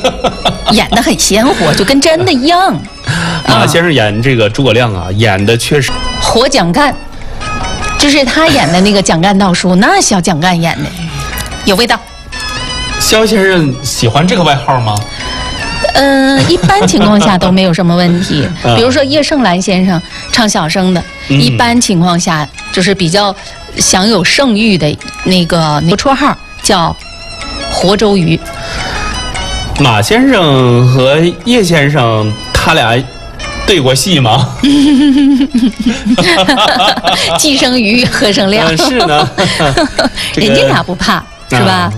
演得很鲜活，就跟真的一样。 马先生演这个诸葛亮啊，演的确实活蒋干，就是他演的那个蒋干道书，那小蒋干演的有味道。 肖先生喜欢这个外号吗？ 一般情况下都没有什么问题。比如说叶盛兰先生唱小生的，一般情况下就是比较享有盛誉的那个绰号叫活周瑜。 马先生和叶先生他俩对过戏吗？ 既生瑜，何生亮？ 是呢， 人家俩不怕，是吧？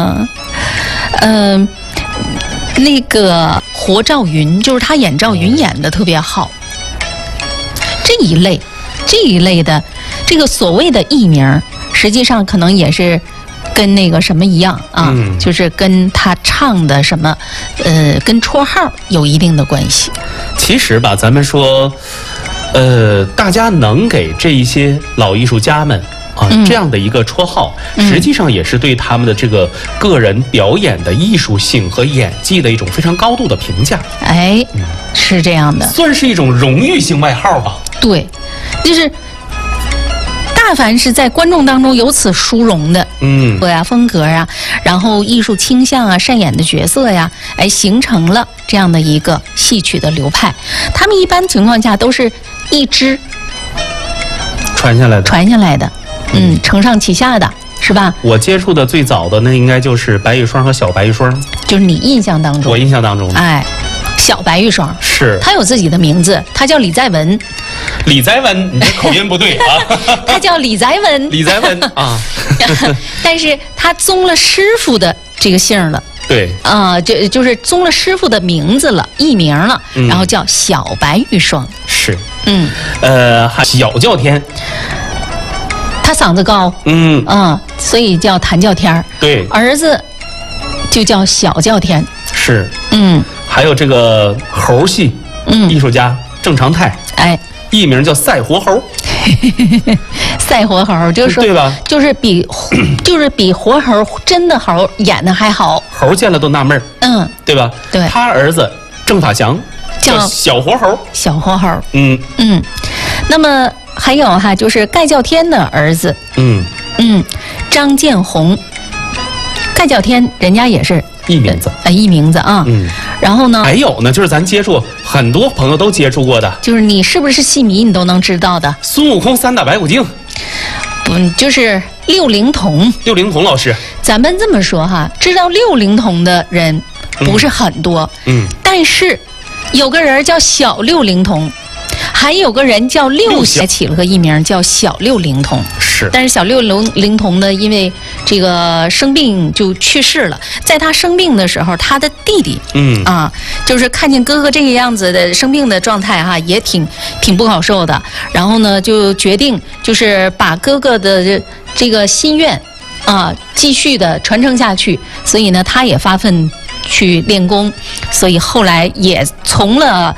那个活赵云，就是他演赵云演的特别好。这一类的这个所谓的艺名，实际上可能也是跟那个什么一样啊，就是跟他唱的什么，跟绰号有一定的关系。 其实吧，咱们说，大家能给这一些老艺术家们啊这样的一个绰号，实际上也是对他们的这个个人表演的艺术性和演技的一种非常高度的评价。 哎，是这样的， 算是一种荣誉性外号吧。 对，就是大凡是在观众当中有此殊荣的，风格啊，然后艺术倾向啊，擅演的角色呀，哎，形成了这样的一个戏曲的流派。他们一般情况下都是一支传下来的， 承上启下的，是吧？ 我接触的最早的那应该就是白玉霜和小白玉霜， 就是你印象当中， 我印象当中， 哎，小白玉霜是他有自己的名字，他叫李在文。 李在文，你这口音不对啊！ 他叫李在文， 李在文啊， 但是他宗了师傅的这个姓了。 对啊，就是宗了师傅的名字了，艺名了，然后叫小白玉霜。 是，小叫天， 他嗓子高，所以叫谭叫天儿。 对， 儿子就叫小叫天。 是，还有这个猴戏，艺术家郑长泰， 哎， 艺名叫赛活猴。 赛活猴就是说， 对吧？ 就是比活猴真的猴演的还好。 猴见了都纳闷儿，对吧？ 对， 他儿子郑法祥叫小活猴。 小活猴，那么还有哈，就是盖叫天的儿子，张建宏，盖叫天人家也是艺名字， 艺名字啊。然后呢， 还有呢，就是咱接触很多朋友都接触过的， 就是你是不是戏迷，你都能知道的。 孙悟空三打白骨精， 就是六龄童。 六龄童老师， 咱们这么说哈，知道六龄童的人不是很多，但是有个人叫小六龄童，还有个人叫六小，起了个艺名叫小六龄童。 是， 但是小六龄童呢，因为这个生病就去世了。在他生病的时候，他的弟弟，就是看见哥哥这个样子的生病的状态哈，也挺不好受的。然后呢，就决定就是把哥哥的这个心愿继续的传承下去。所以呢，他也发奋去练功，所以后来也宗了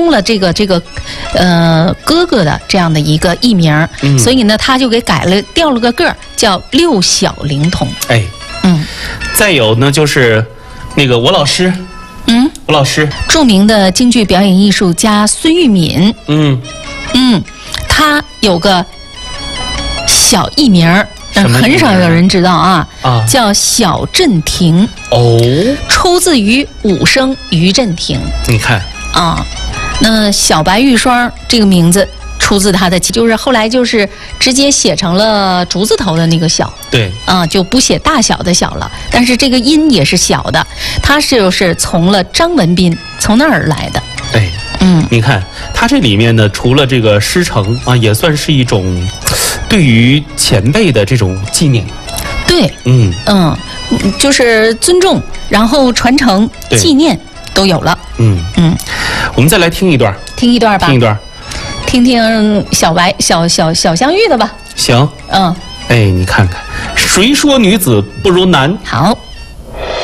哥哥的这样的一个艺名，所以呢他就给调了个个儿，叫六小龄童。 哎，再有呢就是那个我老师，著名的京剧表演艺术家孙玉敏，他有个小艺名，很少有人知道啊，叫小镇亭。出自于武生于振亭。 你看那小白玉霜这个名字出自他的，就是后来就是直接写成了竹字头的那个小， 对， 就不写大小的小了，但是这个音也是小的，他就是从了张文斌从那儿来的。 哎，你看他这里面呢，除了这个师承也算是一种对于前辈的这种纪念。 对，就是尊重，然后传承、纪念都有了。 我们再来听一段吧。听听小香玉的吧。 行。哎，你看看，谁说女子不如男？ 好。